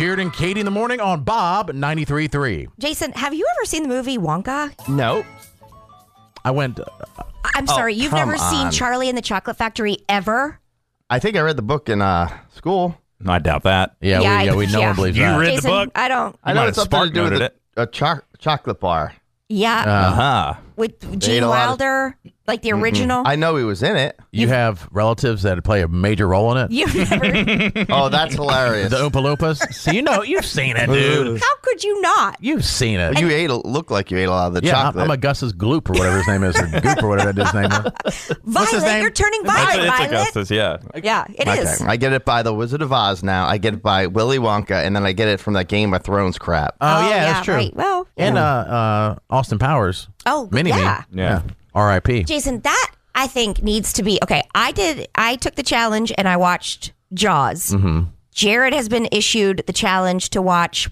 Jared and Katie in the morning on Bob 93.3. Jason, have you ever seen the movie Wonka? Nope. I went. I'm sorry, you've come never seen on. Charlie and the Chocolate Factory ever? I think I read the book in school. I doubt that. Yeah, we no one believes You that. read the Jason, book? I don't. I know might it's have something to do with spark-noted a chocolate bar. Yeah, Uh-huh. with ate Gene a lot of- Wilder, like the original. I know he was in it. You have relatives that play a major role in it. You've never. Oh, that's hilarious. The Oompa Loompas. So you've seen it, dude. How could you not? You've seen it. You look like you ate a lot of the Yeah, chocolate. I'm a Gus's Gloop or whatever his name is, or Goop or whatever his name is. Violet, name? you're turning It's violet, Violet. Augustus, yeah. Yeah, it is. I get it by the Wizard of Oz now. I get it by Willy Wonka, and then I get it from that Game of Thrones crap. Oh, yeah, that's true. Right. Well, And Austin Powers. oh, Mini yeah. Me. Yeah. R.I.P. Jason, that I think needs to be okay. I took the challenge and I watched Jaws. Mm-hmm. Jared has been issued the challenge to watch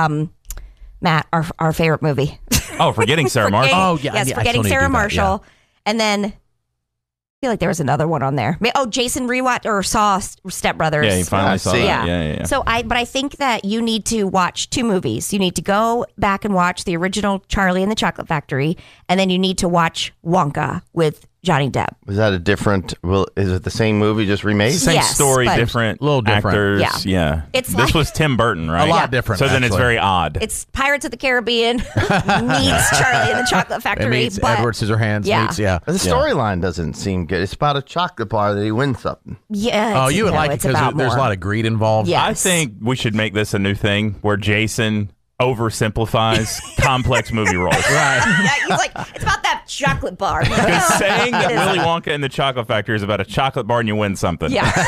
Matt, our favorite movie. Oh, Forgetting Sarah Marshall. Oh, yeah, yes, yeah, I Forgetting still need to Sarah do that, Marshall, and then I feel like there was another one on there. Oh, Jason rewatched or saw Step Brothers. Yeah, he finally saw see. that. Yeah. Yeah. So but I think that you need to watch two movies. You need to go back and watch the original Charlie and the Chocolate Factory, and then you need to watch Wonka with Johnny Depp. Was that a different? Well, is it the same movie just remade? Same Yes, story, but- different, Little different. actors. Yeah. It's this like- was Tim Burton, right? A lot different, So then it's actually. very odd. It's Pirates of the Caribbean meets Charlie and the Chocolate It Factory. meets but Edward Scissorhands. Yeah. Meets, yeah. The storyline doesn't seem good. It's about a chocolate bar that he wins something. yeah, Oh, you would like it it's because about there's a more. lot of greed involved. Yeah. I think we should make this a new thing where Jason oversimplifies complex movie roles. Right. Yeah, he's like, it's about that chocolate bar. I'm like, Because "No, saying that it isn't." Willy Wonka and the Chocolate Factory is about a chocolate bar and you win something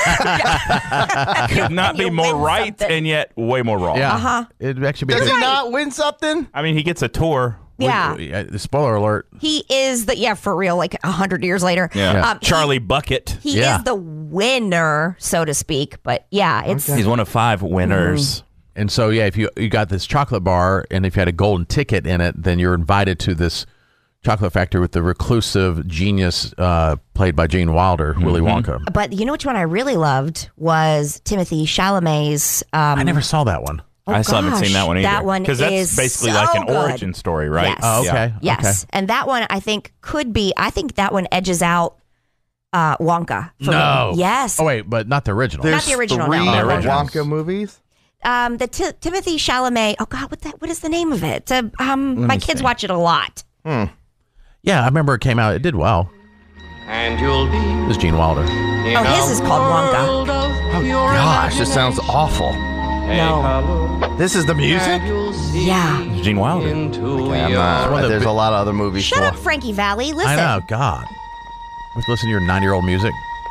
Yeah. could not You be more win right something. and yet way more wrong. Yeah. Uh-huh. It'd actually be Does good. he not win something? I mean, he gets a tour. Yeah. Spoiler alert. He is for real, like 100 years later. Yeah. Charlie Bucket. He Yeah. is the winner, so to speak. But yeah, it's He's one of 5 winners. And so, yeah, if you got this chocolate bar and if you had a golden ticket in it, then you're invited to this chocolate factory with the reclusive genius played by Gene Wilder, Willy Wonka. But you know which one I really loved was Timothy Chalamet's. I never saw that one. I still haven't seen that one either. That one because that's is basically so like an good. origin story, right? Yes. Oh, okay. Yes, Okay. and that one I think could be. I think that one edges out Wonka. For No. me. Yes. Oh, wait, but not the original. Not the original, Three no. The original. Wonka movies. The Timothy Chalamet. Oh God, what is the name of it? My kids watch it a lot. Yeah, I remember it came out. It did well. And you'll be It was Gene Wilder. Oh, his is called Wonka. Gosh, this sounds awful. No. This is the music. Yeah. It's Gene Wilder. Okay, I'm not- one of the there's bi- a lot of other movies. Shut for- up, Frankie Valli. Listen. I know, God. Let's listen to your 9-year-old music.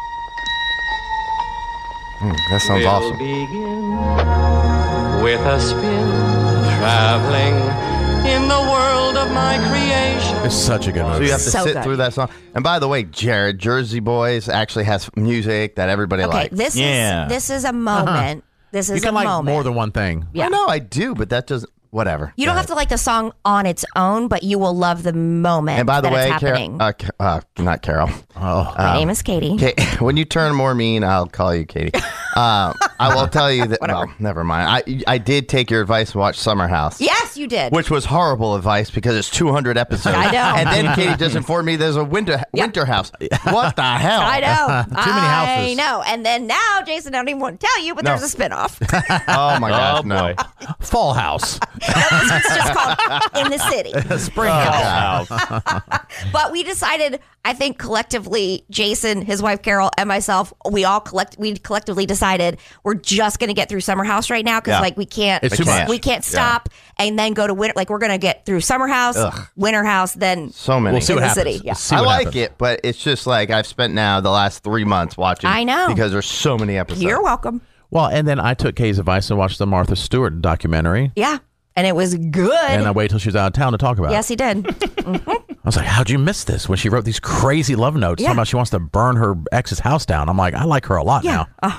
That sounds We'll awesome. begin with a spin, traveling in the world of my creation. It's such a good So movie. you have to So sit good. through that song. And by the way, Jared, Jersey Boys actually has music that everybody Okay, likes. this is a moment. This You is a can like moment. more than one thing. Yeah. I know I do, but that doesn't. Whatever. You don't have to like the song on its own, but you will love the moment And by the that way, it's happening. not Carol. My name is Katie. Okay, when you turn more mean, I'll call you Katie. I will tell you that. Well, never mind. I did take your advice and watch Summer House. Yes, you did. Which was horrible advice because it's 200 episodes. I know. And then Katie just informed me there's a winter house. What the hell? I know. Too many houses. I know. And then now, Jason, I don't even want to tell you, but No. there's a spinoff. Oh my gosh, Oh, no. boy. Fall House. It's just called In the City. Spring Oh, House. wow. But we decided, I think collectively, Jason, his wife Carol, and myself, we collectively decided we're just going to get through Summer House right now because Yeah. like we can't It's too much. we can't stop and then go to winter. Like we're going to get through Summer House, Winter House, then So many. We'll see In what the happens. city, yeah. See I what like happens. it, but it's just like I've spent now the last 3 months watching. I know. Because there's so many episodes. you're welcome. Well, and then I took Katie's advice and watched the Martha Stewart documentary. Yeah, and it was good. And I waited till she was out of town to talk about Yes, it. he did. I was like, how'd you miss this? When she wrote these crazy love notes Yeah. talking about she wants to burn her ex's house down. I'm like, I like her a lot Yeah. now. Uh huh.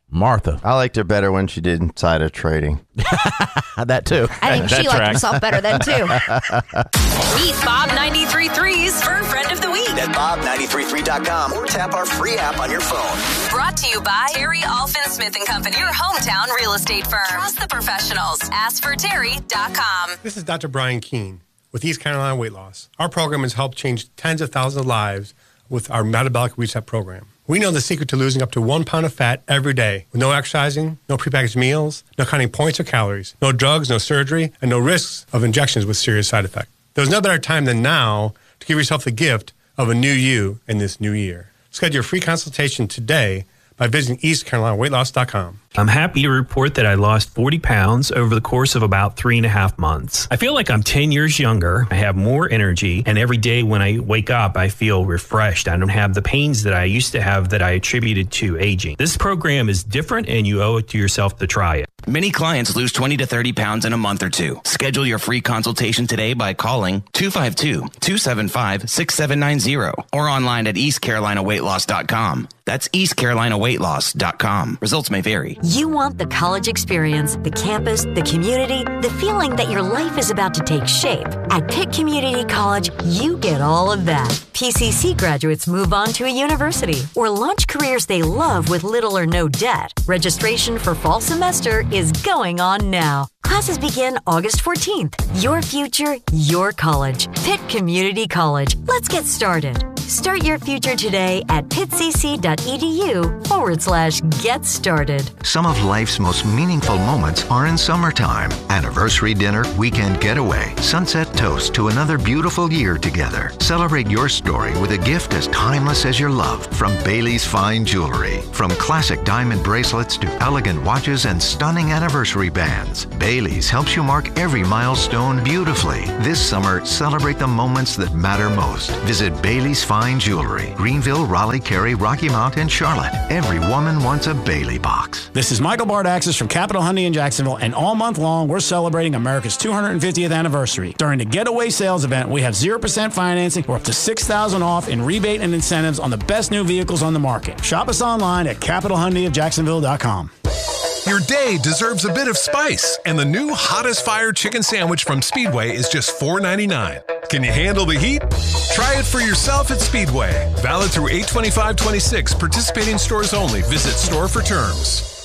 Martha. I liked her better when she did Insider Trading. That too. I think she liked herself better then, too. Meet Bob 93.3's Fur Friend of the Week at bob933.com or tap our free app on your phone. Brought to you by Terry Alfin Smith & Company, your hometown real estate firm. Trust the professionals. AskForTerry.com. This is Dr. Brian Keene with East Carolina Weight Loss. Our program has helped change tens of thousands of lives with our Metabolic Reset program. We know the secret to losing up to 1 pound of fat every day with no exercising, no prepackaged meals, no counting points or calories, no drugs, no surgery, and no risks of injections with serious side effects. There's no better time than now to give yourself the gift of a new you in this new year. Schedule your free consultation today by visiting EastCarolinaWeightLoss.com. I'm happy to report that I lost 40 pounds over the course of about 3.5 months. I feel like I'm 10 years younger. I have more energy, and every day when I wake up, I feel refreshed. I don't have the pains that I used to have that I attributed to aging. This program is different, and you owe it to yourself to try it. Many clients lose 20 to 30 pounds in a month or two. Schedule your free consultation today by calling 252-275-6790 or online at EastCarolinaWeightLoss.com. That's EastCarolinaWeightLoss.com. Results may vary. You want the college experience, the campus, the community, the feeling that your life is about to take shape. At Pitt Community College, you get all of that. PCC graduates move on to a university or launch careers they love with little or no debt. Registration for fall semester is going on now. Classes begin August 14th. Your future, your college. Pitt Community College. Let's get started. Start your future today at pittcc.edu/get started. Some of life's most meaningful moments are in summertime. Anniversary dinner, weekend getaway, sunset toast to another beautiful year together. Celebrate your story with a gift as timeless as your love from Bailey's Fine Jewelry. From classic diamond bracelets to elegant watches and stunning anniversary bands, Bailey's helps you mark every milestone beautifully. This summer, celebrate the moments that matter most. Visit Bailey's Fine Jewelry, Greenville, Raleigh, Cary, Rocky Mount, and Charlotte. Every woman wants a Bailey box. This is Michael Bardaxis from Capital Hyundai in Jacksonville, and all month long, we're celebrating America's 250th anniversary. During the Getaway Sales event, we have 0% financing or up to $6,000 off in rebate and incentives on the best new vehicles on the market. Shop us online at CapitalHyundaiofJacksonville.com. Your day deserves a bit of spice, and the new Hottest Fire Chicken Sandwich from Speedway is just $4.99. Can you handle the heat? Try it for yourself at Speedway. Valid through 8/25/26. Participating stores only. Visit store for terms.